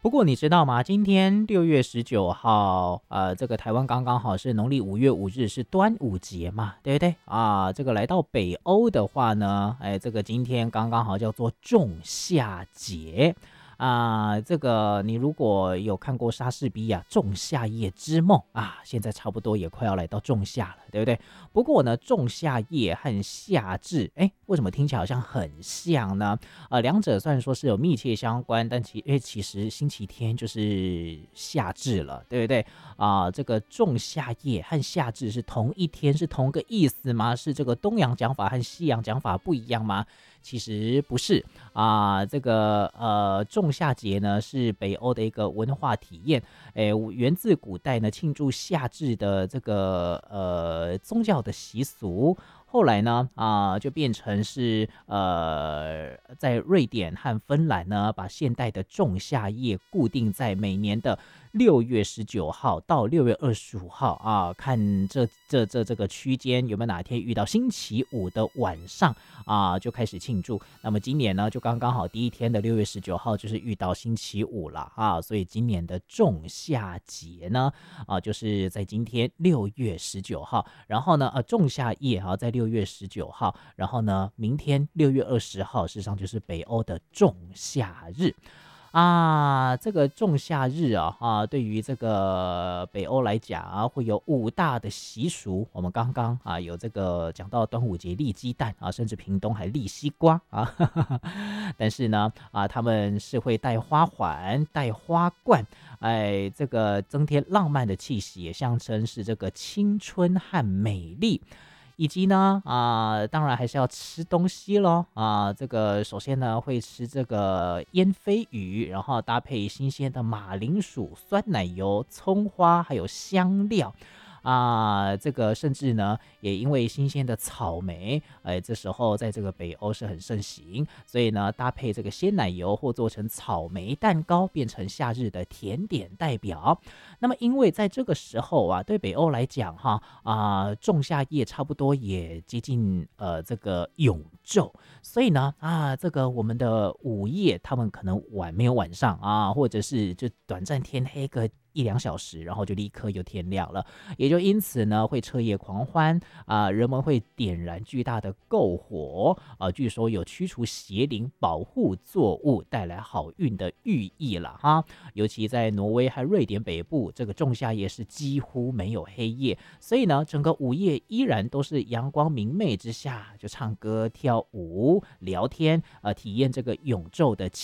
不过你知道吗？今天6月19号，这个台湾刚刚好是农历5月5日，是端午节嘛，对不对啊？这个来到北欧的话呢，这个今天刚刚好叫做仲夏节。这个你如果有看过莎士比亚《仲夏夜之梦》啊，现在差不多也快要来到仲夏了，对不对？不过呢，仲夏夜和夏至，为什么听起来好像很像呢？两者虽然说是有密切相关，但其实星期天就是夏至了，对不对？这个仲夏夜和夏至是同一天，是同个意思吗？是这个东洋讲法和西洋讲法不一样吗？其实不是这个仲夏节呢是北欧的一个文化体验，源自古代呢庆祝夏至的这个宗教的习俗。后来呢，就变成是在瑞典和芬兰呢，把现代的仲夏夜固定在每年的6月19号到6月25号啊，看这个区间有没有哪天遇到星期五的晚上就开始庆祝。那么今年呢，就刚刚好第一天的6月19号就是遇到星期五了所以今年的仲夏节呢，就是在今天6月19号，然后呢，仲夏夜在6月19号，然后呢，明天6月20号，事实上就是北欧的仲夏日。这个仲夏日对于这个北欧来讲会有5大的习俗。我们刚刚有这个讲到端午节立鸡蛋甚至屏东还立西瓜但是呢他们是会带花环、带花冠，这个增添浪漫的气息，也象征是这个青春和美丽。以及呢当然还是要吃东西咯这个首先呢会吃这个腌鲱鱼，然后搭配新鲜的马铃薯、酸奶油、葱花还有香料这个甚至呢也因为新鲜的草莓这时候在这个北欧是很盛行，所以呢搭配这个鲜奶油或做成草莓蛋糕，变成夏日的甜点代表。那么因为在这个时候对北欧来讲仲夏夜差不多也接近这个永昼，所以呢这个我们的午夜他们可能没有晚上或者是就短暂天黑个1-2小时，然后就立刻又天亮了，也就因此呢会彻夜狂欢人们会点燃巨大的篝火据说有驱除邪灵、保护作物、带来好运的寓意了尤其在挪威和瑞典北部，这个仲夏夜是几乎没有黑夜，所以呢整个午夜依然都是阳光明媚之下，就唱歌跳舞聊天体验这个永昼的